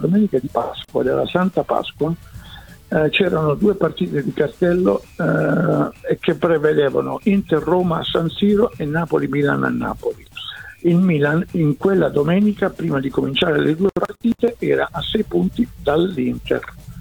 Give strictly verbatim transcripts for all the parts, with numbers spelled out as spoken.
domenica di Pasqua, della Santa Pasqua, eh, c'erano due partite di cartello eh, che prevedevano Inter-Roma a San Siro e Napoli-Milan a Napoli. Il Milan in quella domenica, prima di cominciare le due partite, era a sei punti dall'Inter.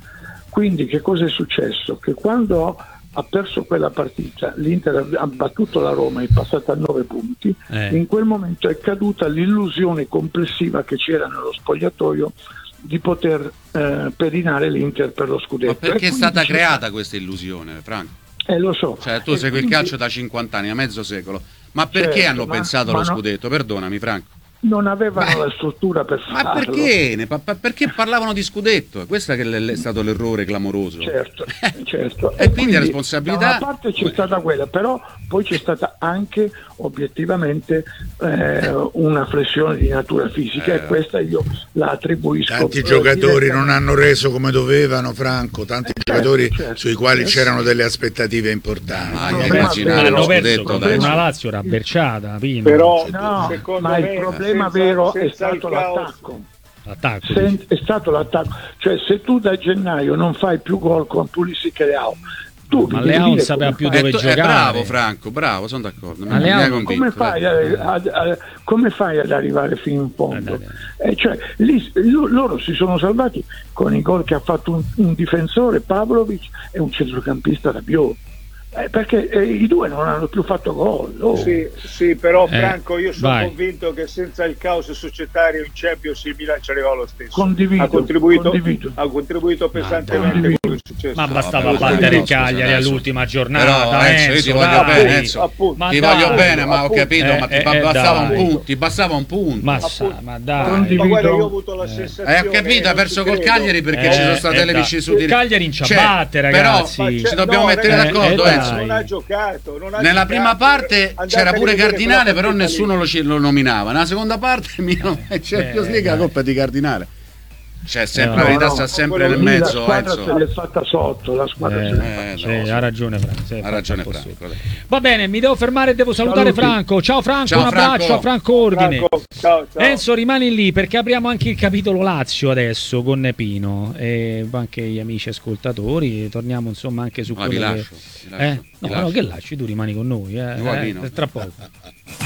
Quindi che cosa è successo? Che quando ha perso quella partita, l'Inter ha battuto la Roma e è passata a nove punti, eh. in quel momento è caduta l'illusione complessiva che c'era nello spogliatoio di poter eh, pedinare l'Inter per lo scudetto. Ma perché è stata creata questa illusione, Franco? Eh, lo so. Cioè, tu e segui quindi... il calcio da cinquanta anni, a mezzo secolo. Ma perché certo, hanno ma, pensato ma allo no, scudetto? Perdonami, Franco. Non avevano ma, la struttura per farlo. Ma perché? Ne, pa, perché parlavano di scudetto? Questo è, che è stato l'errore clamoroso. Certo, certo. E, e quindi la responsabilità... Da una parte c'è stata quella, però poi c'è stata anche obiettivamente eh, una flessione di natura fisica eh, e questa io la attribuisco. Tanti giocatori non hanno reso come dovevano, Franco, tanti eh, giocatori certo, sui quali certo. c'erano delle aspettative importanti. Ah, immaginare lo scudetto, dai. Una Lazio rabberciata, però no, ma il problema senza, vero senza è stato l'attacco. L'attacco Sen- è stato l'attacco, cioè se tu da gennaio non fai più gol con Pulisic e Leao, tu ma Leao non sapeva più dove tu, giocare. Eh, bravo Franco, bravo, sono d'accordo. Ma Leao, come, fai a, a, a, come fai ad arrivare fino in fondo? Eh, eh, cioè, lì, loro si sono salvati con i gol che ha fatto un, un difensore, Pavlovic, e un centrocampista Rabiot. Eh, perché eh, i due non hanno più fatto gol. Oh. Sì, sì, però eh, Franco, io sono vai. convinto che senza il caos societario in Champions il Milan ci arrivava lo stesso. Condivido, ha contribuito, condivido. Ha contribuito pesantemente con il successo. Ma bastava no, battere il Cagliari adesso. All'ultima giornata. Però Enzo, io ti voglio dai, bene, Enzo. Appunto, ti dai, voglio bene, ma ho appunto, capito, eh, ma ti eh, bastava dai. un punto, ti bastava un punto. Ma, sa, ma dai. Ma guarda, io ho avuto la sensazione. Hai capito, hai perso col Cagliari perché eh, ci sono state eh, le vicissitudini. Il Cagliari in ciabatte, ragazzi. Però ci dobbiamo mettere d'accordo, Enzo. Non ha giocato, non ha Nella giocato, prima parte c'era pure Cardinale, però nessuno lo, lo nominava. Nella seconda parte Champions League la colpa di Cardinale. C'è sempre, la verità sta sempre nel mezzo. La squadra se l'è fatta sotto, la squadra eh, se l'è eh, fatta no, sì, ha ragione Franco. Ha ragione Franco. Va bene, mi devo fermare e devo salutare Saluti. Franco. Ciao Franco, ciao, un abbraccio Franco. a Franco Ordine. Franco, ciao, ciao. Enzo, rimani lì perché apriamo anche il capitolo Lazio adesso con Nepino e anche gli amici ascoltatori. Torniamo insomma anche su ah, quello vi che... lascio, vi lascio, Eh? vi No, lascio. no, che lasci? Tu rimani con noi, eh? Vuoi eh vino? tra poco.